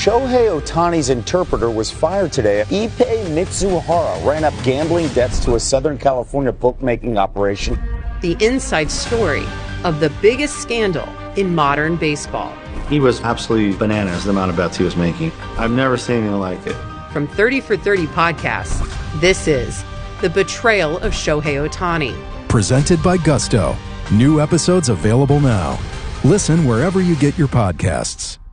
Shohei Ohtani's interpreter was fired today. Ippei Mitsuhara ran up gambling debts to a Southern California bookmaking operation. The inside story of the biggest scandal in modern baseball. He was absolutely bananas, the amount of bets he was making. I've never seen anything like it. From 30 for 30 podcasts, this is The Betrayal of Shohei Ohtani. Presented by Gusto. New episodes available now. Listen wherever you get your podcasts.